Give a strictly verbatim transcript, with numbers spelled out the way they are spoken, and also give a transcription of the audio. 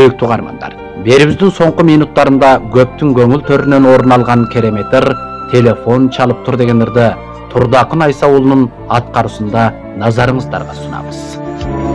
сүйүктүү каармандар. Берибиздин соңку минуттарында көптүн көңүл төрүнөн орун алган керемет ыр телефон чалып тур деген ырды Турдакын Айса уулунун аткаруусунда назарыңыздарга сунабыз.